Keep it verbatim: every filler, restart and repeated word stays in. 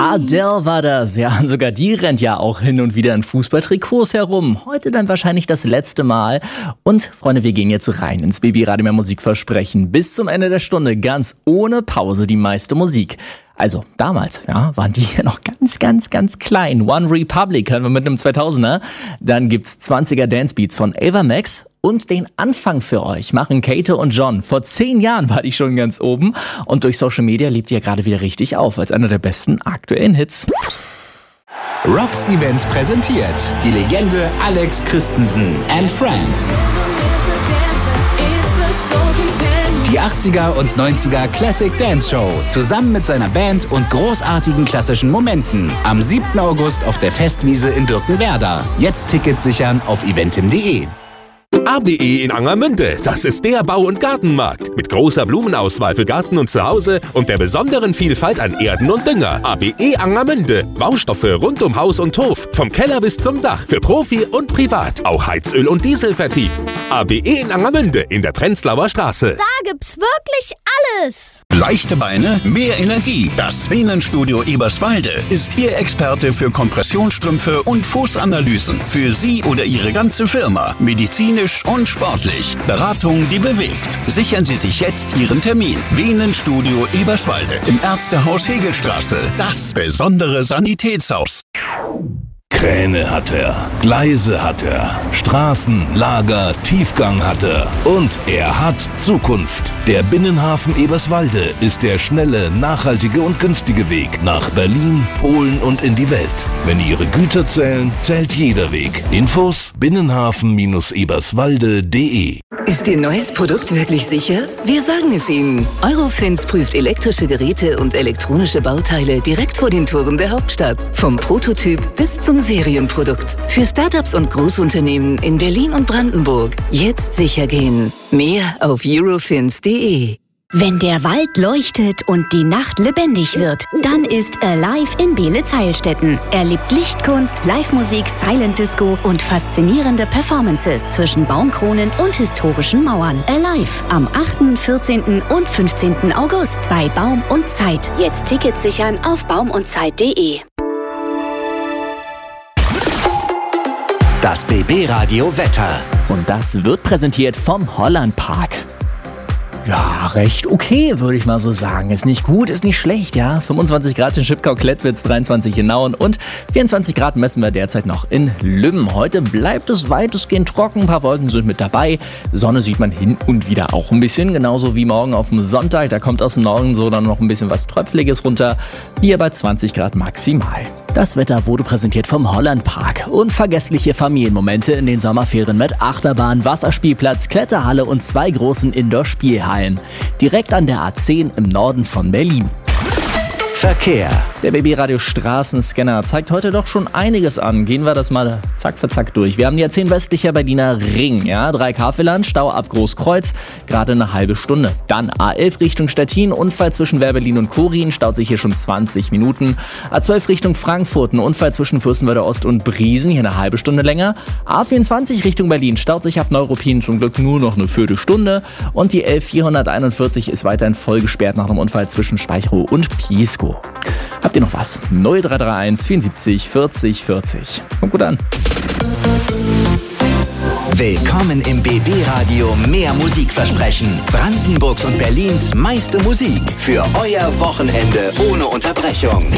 Adele war das. Ja, sogar die rennt ja auch hin und wieder in Fußballtrikots herum. Heute dann wahrscheinlich das letzte Mal. Und Freunde, wir gehen jetzt rein ins B B Radio mehr Musikversprechen. Bis zum Ende der Stunde ganz ohne Pause die meiste Musik. Also damals, ja, waren die ja noch ganz, ganz, ganz klein. One Republic hören wir mit einem zweitausender. Dann gibt's zwanziger Dancebeats von Ava Max. Und den Anfang für euch machen Kate und John. Vor zehn Jahren war die schon ganz oben. Und durch Social Media lebt die ja gerade wieder richtig auf, als einer der besten aktuellen Hits. Rocks Events präsentiert die Legende Alex Christensen and Friends. Die achtziger und neunziger Classic Dance Show zusammen mit seiner Band und großartigen klassischen Momenten am siebten August auf der Festwiese in Birkenwerder. Jetzt Tickets sichern auf eventim punkt de. A B E in Angermünde, das ist der Bau- und Gartenmarkt. Mit großer Blumenauswahl für Garten und Zuhause und der besonderen Vielfalt an Erden und Dünger. A B E Angermünde, Baustoffe rund um Haus und Hof, vom Keller bis zum Dach, für Profi und Privat. Auch Heizöl- und Dieselvertrieb. A B E in Angermünde in der Prenzlauer Straße. Da gibt's wirklich alles. Leichte Beine, mehr Energie. Das Venenstudio Eberswalde ist Ihr Experte für Kompressionsstrümpfe und Fußanalysen. Für Sie oder Ihre ganze Firma. Medizinisch und sportlich. Beratung, die bewegt. Sichern Sie sich jetzt Ihren Termin. Venenstudio Eberswalde im Ärztehaus Hegelstraße. Das besondere Sanitätshaus. Kräne hat er, Gleise hat er, Straßen, Lager, Tiefgang hat er und er hat Zukunft. Der Binnenhafen Eberswalde ist der schnelle, nachhaltige und günstige Weg nach Berlin, Polen und in die Welt. Wenn Ihre Güter zählen, zählt jeder Weg. Infos binnenhafen Eberswalde punkt de. Ist Ihr neues Produkt wirklich sicher? Wir sagen es Ihnen. Eurofins prüft elektrische Geräte und elektronische Bauteile direkt vor den Toren der Hauptstadt. Vom Prototyp bis zum Serienprodukt. Für Startups und Großunternehmen in Berlin und Brandenburg. Jetzt sicher gehen. Mehr auf eurofins punkt de. Wenn der Wald leuchtet und die Nacht lebendig wird, dann ist Alive in Beelitz-Heilstätten. Erlebt Lichtkunst, Live-Musik, Silent Disco und faszinierende Performances zwischen Baumkronen und historischen Mauern. Alive am achten, vierzehnten und fünfzehnten August bei Baum und Zeit. Jetzt Tickets sichern auf baum und zeit punkt de. Das B B Radio Wetter. Und das wird präsentiert vom Holland Park. Ja, recht okay, würde ich mal so sagen. Ist nicht gut, ist nicht schlecht, ja. fünfundzwanzig Grad in Schipkau-Klettwitz, dreiundzwanzig in Nauen und vierundzwanzig Grad messen wir derzeit noch in Lübben. Heute bleibt es weitestgehend trocken, ein paar Wolken sind mit dabei. Sonne sieht man hin und wieder auch ein bisschen, genauso wie morgen auf dem Sonntag. Da kommt aus dem Norden so dann noch ein bisschen was Tröpfliges runter. Hier bei zwanzig Grad maximal. Das Wetter wurde präsentiert vom Holland Park. Unvergessliche Familienmomente in den Sommerferien mit Achterbahn, Wasserspielplatz, Kletterhalle und zwei großen Indoor-Spielhallen. Direkt an der A zehn im Norden von Berlin. Verkehr. Der B B Radio Straßenscanner zeigt heute doch schon einiges an. Gehen wir das mal zack für zack durch. Wir haben die A zehn westlicher Berliner Ring, ja, drei Kafeland, Stau ab Großkreuz, gerade eine halbe Stunde. Dann A elf Richtung Stettin, Unfall zwischen Werbelin und Korin, staut sich hier schon zwanzig Minuten. A zwölf Richtung Frankfurt, ein Unfall zwischen Fürstenwalder Ost und Briesen, hier eine halbe Stunde länger. A vierundzwanzig Richtung Berlin, staut sich ab Neuruppin zum Glück nur noch eine Viertelstunde. Und die elf vierhunderteinundvierzig ist weiterhin voll gesperrt nach einem Unfall zwischen Speicherow und Pieskow. Habt ihr noch was? null drei drei eins vierundsiebzig vierzig vierzig. Kommt gut an. Willkommen im B B Radio Mehr Musikversprechen. Brandenburgs und Berlins meiste Musik für euer Wochenende ohne Unterbrechung.